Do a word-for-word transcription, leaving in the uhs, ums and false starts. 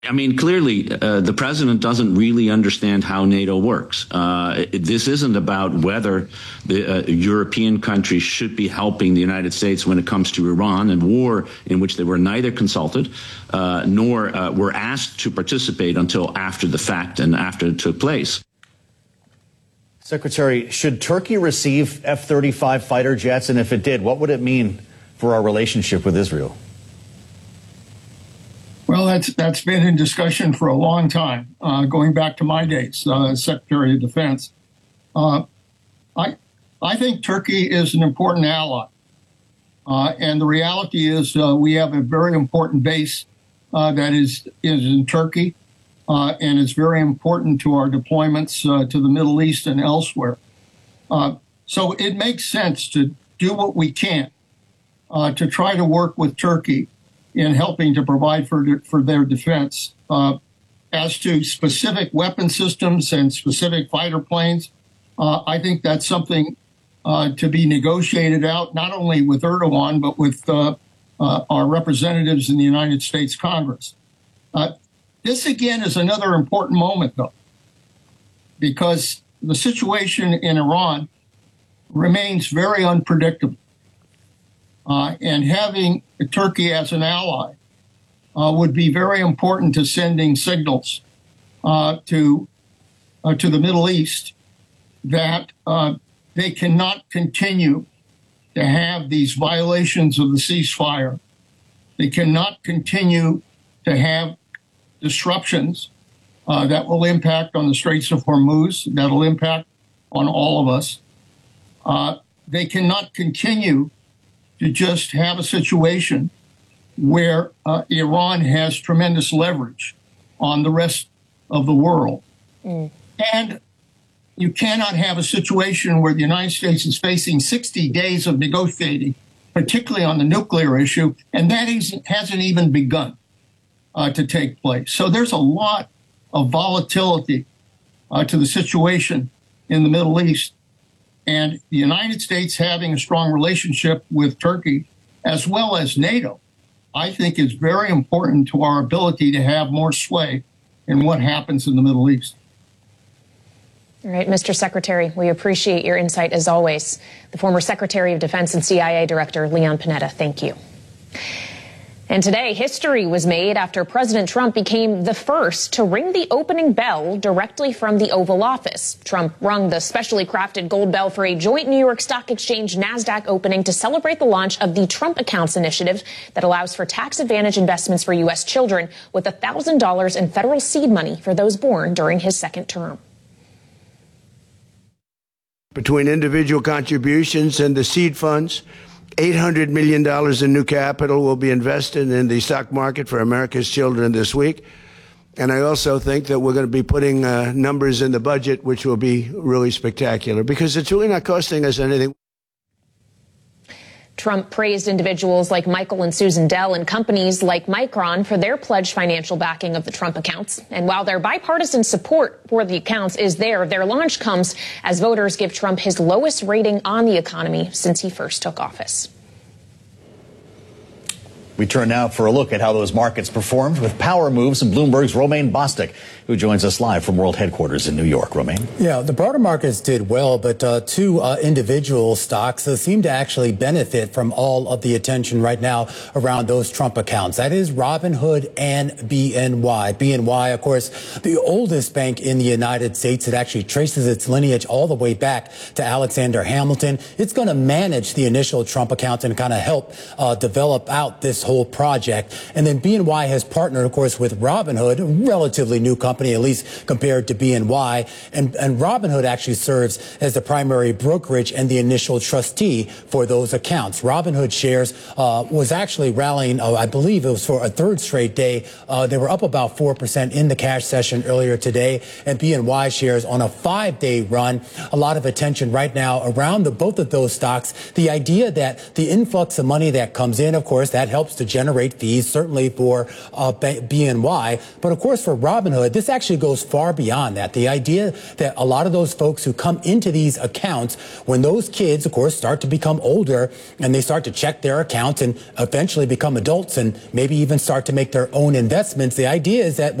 I mean, clearly, uh, the president doesn't really understand how NATO works. Uh, it, this isn't about whether the uh, European countries should be helping the United States when it comes to Iran and war in which they were neither consulted uh, nor uh, were asked to participate until after the fact and after it took place. Secretary, should Turkey receive F thirty-five fighter jets? And if it did, what would it mean for our relationship with Israel? Well, that's that's been in discussion for a long time, uh, going back to my days uh, as Secretary of Defense. Uh, I I think Turkey is an important ally, uh, and the reality is uh, we have a very important base uh, that is is in Turkey, uh, and it's very important to our deployments uh, to the Middle East and elsewhere. Uh, so it makes sense to do what we can uh, to try to work with Turkey in helping to provide for for their defense. Uh, as to specific weapon systems and specific fighter planes, uh, I think that's something uh, to be negotiated out, not only with Erdogan, but with uh, uh, our representatives in the United States Congress. Uh, this, again, is another important moment, though, because the situation in Iran remains very unpredictable. Uh, and having Turkey as an ally uh, would be very important to sending signals uh, to uh, to the Middle East that uh, they cannot continue to have these violations of the ceasefire. They cannot continue to have disruptions uh, that will impact on the Straits of Hormuz, that will impact on all of us. Uh, they cannot continue to just have a situation where uh, Iran has tremendous leverage on the rest of the world. Mm. And you cannot have a situation where the United States is facing sixty days of negotiating, particularly on the nuclear issue, and that hasn't even begun uh, to take place. So there's a lot of volatility uh, to the situation in the Middle East. And the United States having a strong relationship with Turkey, as well as NATO, I think is very important to our ability to have more sway in what happens in the Middle East. All right, Mister Secretary, we appreciate your insight as always. The former Secretary of Defense and C I A Director Leon Panetta, thank you. And today, history was made after President Trump became the first to ring the opening bell directly from the Oval Office. Trump rung the specially crafted gold bell for a joint New York Stock Exchange NASDAQ opening to celebrate the launch of the Trump Accounts initiative that allows for tax advantage investments for U S children with one thousand dollars in federal seed money for those born during his second term. Between individual contributions and the seed funds, eight hundred million dollars in new capital will be invested in the stock market for America's children this week. And I also think that we're going to be putting uh, numbers in the budget, which will be really spectacular, because it's really not costing us anything. Trump praised individuals like Michael and Susan Dell and companies like Micron for their pledged financial backing of the Trump accounts. And while their bipartisan support for the accounts is there, their launch comes as voters give Trump his lowest rating on the economy since he first took office. We turn now for a look at how those markets performed with power moves and Bloomberg's Romaine Bostick, who joins us live from World Headquarters in New York. Romaine? Yeah, the broader markets did well, but uh, two uh, individual stocks uh, seem to actually benefit from all of the attention right now around those Trump accounts. That is Robinhood and B N Y. B N Y, of course, the oldest bank in the United States. It actually traces its lineage all the way back to Alexander Hamilton. It's going to manage the initial Trump accounts and kind of help uh, develop out this whole project. And then B N Y has partnered, of course, with Robinhood, a relatively new company, at least compared to B N Y. And, and Robinhood actually serves as the primary brokerage and the initial trustee for those accounts. Robinhood shares uh, was actually rallying, uh, I believe it was for a third straight day. Uh, they were up about four percent in the cash session earlier today. And B N Y shares on a five-day run. A lot of attention right now around the, both of those stocks. The idea that the influx of money that comes in, of course, that helps to generate fees, certainly for uh, B N Y. But of course, for Robinhood, this actually goes far beyond that. The idea that a lot of those folks who come into these accounts, when those kids, of course, start to become older and they start to check their accounts and eventually become adults and maybe even start to make their own investments, the idea is that